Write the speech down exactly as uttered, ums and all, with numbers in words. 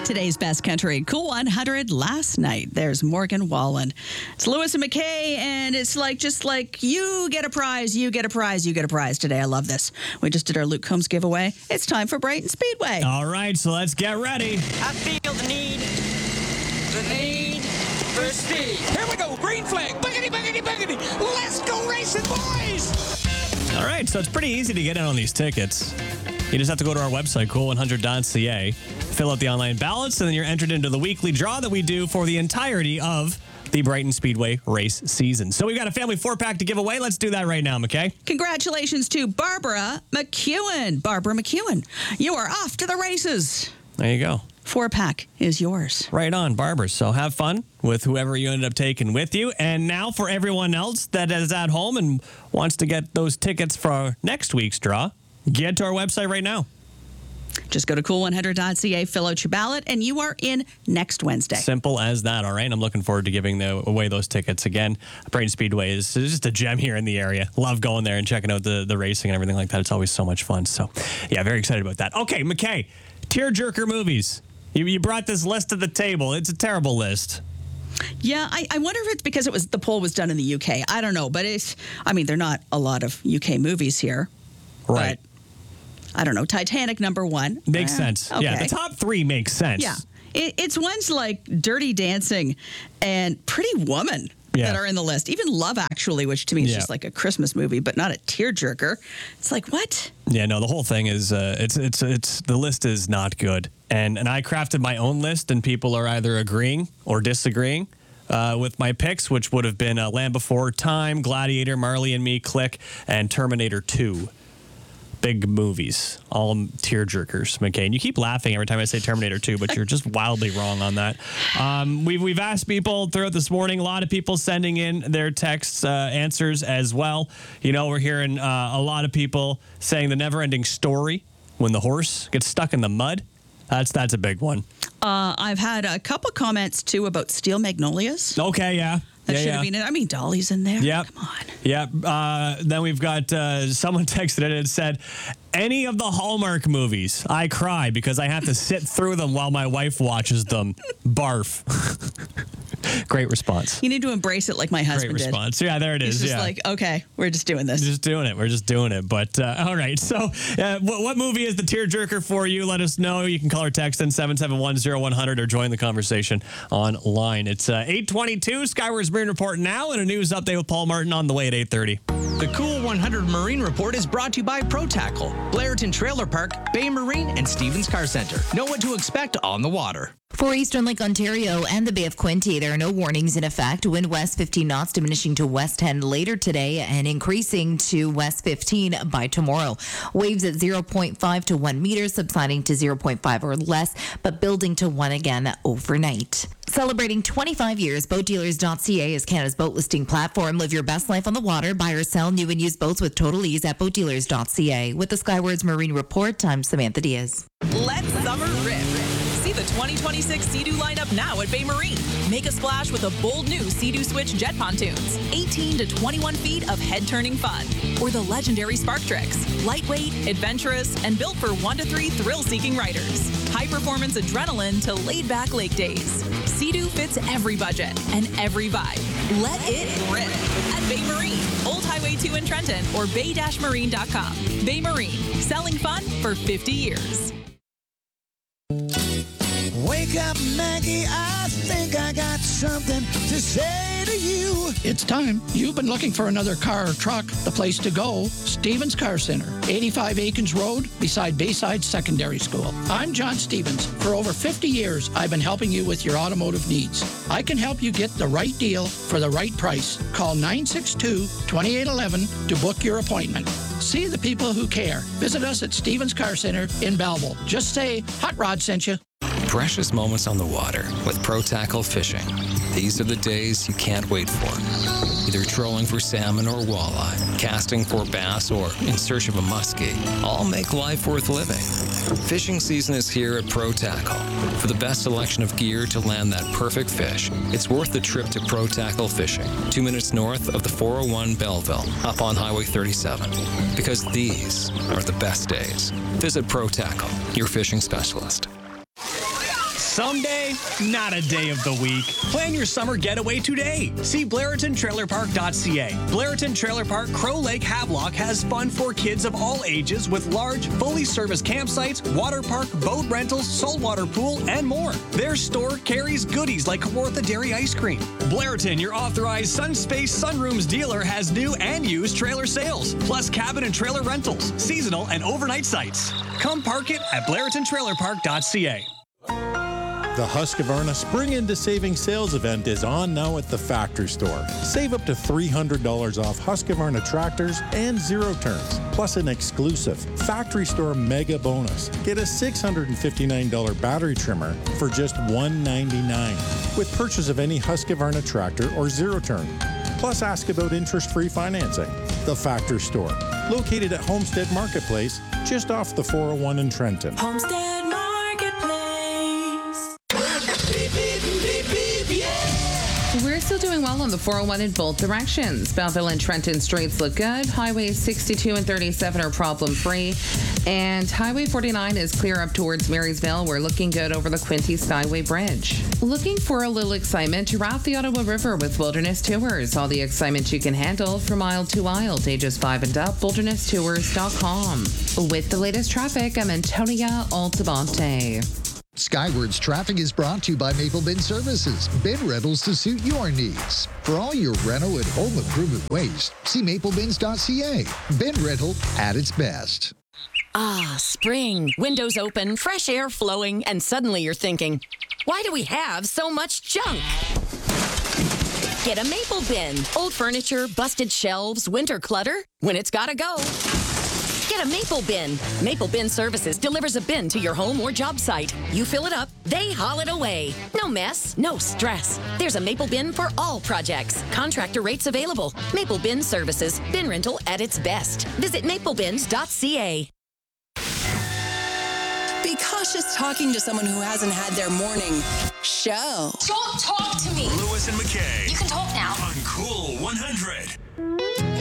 Today's best country, Cool one hundred last night. There's Morgan Wallen. It's Lewis and McKay, and it's like just like you get a prize, you get a prize, you get a prize today. I love this. We just did our Luke Combs giveaway. It's time for Brighton Speedway. All right, so let's get ready. I feel the need, the need for speed. Here we go, green flag, boogity, boogity, boogity. Let's go racing, boys. All right, so it's pretty easy to get in on these tickets. You just have to go to our website, cool one hundred dot c a, fill out the online ballots, and then you're entered into the weekly draw that we do for the entirety of the Brighton Speedway race season. So we've got a family four-pack to give away. Let's do that right now, McKay. Congratulations to Barbara McEwen. Barbara McEwen, you are off to the races. There you go. Four-pack is yours. Right on, Barbara. So have fun with whoever you ended up taking with you. And now for everyone else that is at home and wants to get those tickets for next week's draw, get to our website right now. Just go to cool one hundred dot c a, fill out your ballot, and you are in next Wednesday. Simple as that, all right? And I'm looking forward to giving the, away those tickets again. Brighton Speedway is just a gem here in the area. Love going there and checking out the, the racing and everything like that. It's always so much fun. So, yeah, very excited about that. Okay, McKay, tearjerker movies. You, you brought this list to the table. It's a terrible list. Yeah, I, I wonder if it's because it was the poll was done in the U K. I don't know, but it's, I mean, there are not a lot of U K movies here. Right. But I don't know. Titanic, number one. Makes Eh, sense. okay. Yeah, the top three makes sense. Yeah. It, it's ones like Dirty Dancing and Pretty Woman Yeah. that are in the list. Even Love Actually, which to me is Yeah. just like a Christmas movie, but not a tearjerker. It's like, what? Yeah, no, the whole thing is, uh, it's, it's, it's, the list is not good. And, and I crafted my own list, and people are either agreeing or disagreeing uh, with my picks, which would have been uh, Land Before Time, Gladiator, Marley and Me, Click, and Terminator two. Big movies, all tearjerkers, McKay. And you keep laughing every time I say Terminator two, but you're just wildly wrong on that. Um, we've, we've asked people throughout this morning, a lot of people sending in their texts, uh, answers as well. You know, we're hearing uh, a lot of people saying the never-ending story when the horse gets stuck in the mud. That's that's a big one. Uh, I've had a couple comments, too, about Steel Magnolias. Okay, yeah. That yeah, should yeah. have been in. I mean, Dolly's in there. Yep. Come on. Yep. Uh, then we've got uh, someone texted in and said, any of the Hallmark movies, I cry because I have to sit through them while my wife watches them. Barf. Great response. You need to embrace it like my husband Great did. response. Yeah, there it is. He's just yeah. like, okay, we're just doing this. Just doing it. We're just doing it. But uh, all right. So, uh, what, what movie is the tearjerker for you? Let us know. You can call or text in seven seven one, zero one hundred or join the conversation online. It's uh, eight twenty-two. Skywards Marine Report now, and a news update with Paul Martin on the way at eight thirty. The Cool one hundred Marine Report is brought to you by Pro Tackle, Blairton Trailer Park, Bay Marine, and Stevens Car Center. Know what to expect on the water. For Eastern Lake Ontario and the Bay of Quinte, there are no warnings in effect. Wind west fifteen knots, diminishing to west ten later today and increasing to west fifteen by tomorrow. Waves at zero point five to one meters, subsiding to zero point five or less, but building to one again overnight. Celebrating twenty-five years, boat dealers dot c a is Canada's boat listing platform. Live your best life on the water. Buy or sell new and used boats with total ease at boat dealers dot c a. With the Skywards Marine Report, I'm Samantha Diaz. Let summer rip. See the twenty twenty-six Sea-Doo lineup now at Bay Marine. Make a splash with a bold new Sea-Doo Switch jet pontoons. eighteen to twenty-one feet of head-turning fun. Or the legendary Spark Tricks. Lightweight, adventurous, and built for one to three thrill-seeking riders. High-performance adrenaline to laid-back lake days. Sea-Doo fits every budget and every vibe. Let it rip at Bay Marine. Old Highway two in Trenton or bay dash marine dot com. Bay Marine. Selling fun for fifty years. Wake up, Maggie, I think I got something to say to you. It's time. You've been looking for another car or truck. The place to go, Stevens Car Center, eighty-five Aikens Road, beside Bayside Secondary School. I'm John Stevens. For over fifty years, I've been helping you with your automotive needs. I can help you get the right deal for the right price. Call nine six two, two eight one one to book your appointment. See the people who care. Visit us at Stevens Car Center in Belleville. Just say, Hot Rod sent you. Precious moments on the water with Pro Tackle Fishing. These are the days you can't wait for. Either trolling for salmon or walleye, casting for bass, or in search of a muskie. All make life worth living. Fishing season is here at Pro Tackle. For the best selection of gear to land that perfect fish, it's worth the trip to Pro Tackle Fishing, two minutes north of the four oh one Belleville, up on Highway thirty-seven. Because these are the best days. Visit Pro Tackle, your fishing specialist. Someday, not a day of the week. Plan your summer getaway today. See Blairton Trailer Park dot c a. Blairton Trailer Park Crow Lake Havelock has fun for kids of all ages with large, fully serviced campsites, water park, boat rentals, saltwater pool, and more. Their store carries goodies like Kawartha Dairy Ice Cream. Blairton, your authorized Sunspace Sunrooms dealer, has new and used trailer sales, plus cabin and trailer rentals, seasonal and overnight sites. Come park it at Blairton Trailer Park dot c a. The Husqvarna Spring Into Savings Sales event is on now at the Factory Store. Save up to three hundred dollars off Husqvarna tractors and zero turns, plus an exclusive Factory Store mega bonus. Get a six hundred fifty-nine dollars battery trimmer for just one hundred ninety-nine dollars with purchase of any Husqvarna tractor or zero turn. Plus, ask about interest-free financing. The Factory Store, located at Homestead Marketplace, just off the four oh one in Trenton. Homestead Marketplace. We're still doing well on the four oh one in both directions. Belleville and Trenton streets look good. Highways sixty-two and thirty-seven are problem-free. And Highway forty-nine is clear up towards Marysville. We're looking good over the Quinte Skyway Bridge. Looking for a little excitement? Raft the Ottawa River with Wilderness Tours. All the excitement you can handle from aisle to aisle. Ages five and up, wilderness tours dot com. With the latest traffic, I'm Antonia Altabante. Skyward's traffic is brought to you by Maple Bin Services. Bin rentals to suit your needs. For all your reno and home improvement waste, see maple bins dot c a. Bin rental at its best. Ah, spring. Windows open, fresh air flowing, and suddenly you're thinking, why do we have so much junk? Get a Maple Bin. Old furniture, busted shelves, winter clutter. When it's gotta go, get a Maple Bin. Maple Bin Services delivers a bin to your home or job site. You fill it up, they haul it away. No mess, no stress. There's a Maple Bin for all projects. Contractor rates available. Maple Bin Services. Bin rental at its best. Visit maple bins dot c a. Be cautious talking to someone who hasn't had their morning show. Don't talk to me. Lewis and McKay. You can talk now. On Cool one hundred.